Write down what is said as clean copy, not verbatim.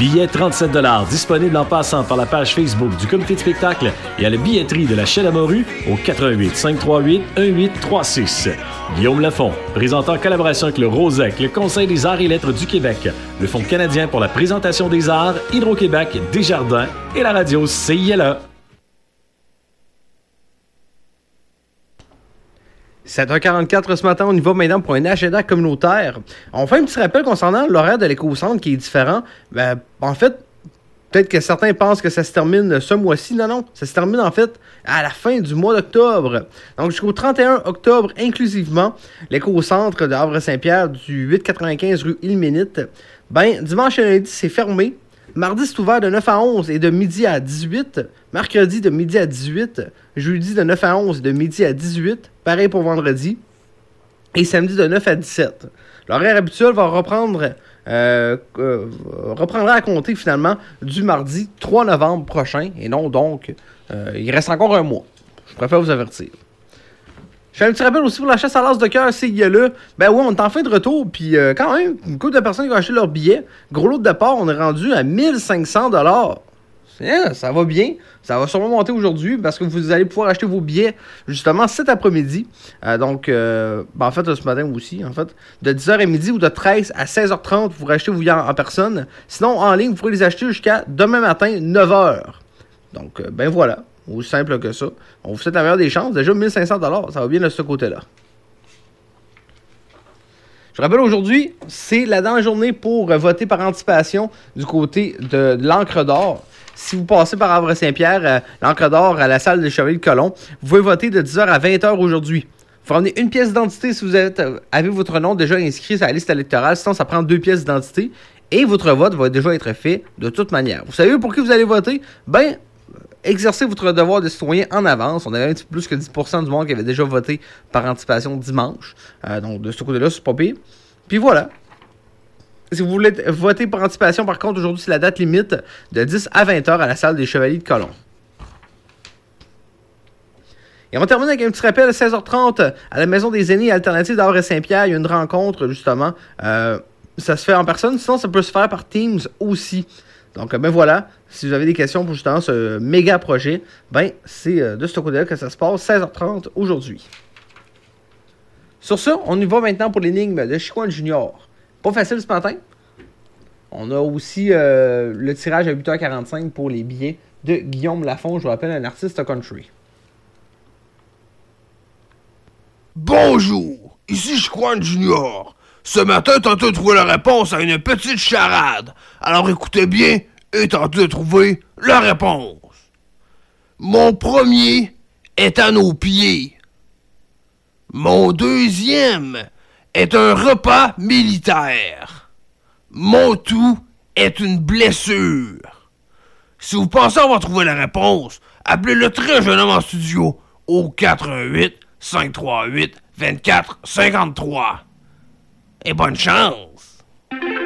Billets 37 $, disponible en passant par la page Facebook du comité de spectacle et à la billetterie de la Chaîne à Morue au 88 538 1836. Guillaume Lafont, présentant en collaboration avec le ROSEC, le Conseil des arts et lettres du Québec, le Fonds canadien pour la présentation des arts, Hydro-Québec, Desjardins et la radio CILA. 7h44 ce matin, on y va maintenant pour un agenda communautaire. On fait un petit rappel concernant l'horaire de l'éco-centre qui est différent. En fait, peut-être que certains pensent que ça se termine ce mois-ci. Non, ça se termine en fait à la fin du mois d'octobre. Donc jusqu'au 31 octobre inclusivement, l'éco-centre de Havre-Saint-Pierre du 895 rue Ilménite, dimanche et lundi, c'est fermé. Mardi, c'est ouvert de 9 à 11 et de midi à 18. Mercredi, de midi à 18. Jeudi, de 9 à 11 et de midi à 18. Pareil pour vendredi. Et samedi, de 9 à 17. L'horaire habituel va reprendra à compter finalement du mardi 3 novembre prochain. Et non, donc, il reste encore un mois. Je préfère vous avertir. Je fais un petit rappel aussi pour la chasse à l'as de cœur, CILA. On est en fin de retour, puis quand même, une couple de personnes qui ont acheté leur billet. Gros lot de départ, on est rendu à 1500 $. Ça va bien. Ça va sûrement monter aujourd'hui parce que vous allez pouvoir acheter vos billets justement cet après-midi. En fait, ce matin aussi, en fait, de 10h à midi ou de 13 à 16h30, vous pourrez acheter vos billets en personne. Sinon, en ligne, vous pourrez les acheter jusqu'à demain matin, 9h. Donc, voilà. Aussi simple que ça. On vous souhaite la meilleure des chances. Déjà, 1500 $. Ça va bien de ce côté-là. Je rappelle, aujourd'hui, c'est la dernière journée pour voter par anticipation du côté de l'Ancre d'Or. Si vous passez par Havre-Saint-Pierre, l'Ancre d'Or à la salle des Chevaliers de Colomb, vous pouvez voter de 10h à 20h aujourd'hui. Il faut ramener une pièce d'identité si vous avez votre nom déjà inscrit sur la liste électorale. Sinon, ça prend 2 pièces d'identité. Et votre vote va déjà être fait de toute manière. Vous savez pour qui vous allez voter? Exercez votre devoir de citoyen en avance. On avait un petit peu plus que 10% du monde qui avait déjà voté par anticipation dimanche. Donc, de ce côté-là, c'est pas pire. Puis voilà. Si vous voulez voter par anticipation, par contre, aujourd'hui, c'est la date limite de 10 à 20h à la salle des Chevaliers de Colomb. Et on termine avec un petit rappel à 16h30 à la Maison des aînés alternatives d'Havre-Saint-Pierre. Il y a une rencontre, justement. Ça se fait en personne. Sinon, ça peut se faire par Teams aussi. Donc, voilà, si vous avez des questions pour justement ce méga projet, c'est de ce côté-là que ça se passe, 16h30 aujourd'hui. Sur ça, on y va maintenant pour l'énigme de Chicoine Junior. Pas facile ce matin. On a aussi le tirage à 8h45 pour les billets de Guillaume Lafont, je vous rappelle, un artiste country. Bonjour, ici Chicoine Junior. Ce matin, tentez de trouver la réponse à une petite charade. Alors écoutez bien et tentez de trouver la réponse. Mon premier est à nos pieds. Mon deuxième est un repas militaire. Mon tout est une blessure. Si vous pensez avoir trouvé la réponse, appelez le très jeune homme en studio au 88 538 24 53. Et bonne chance!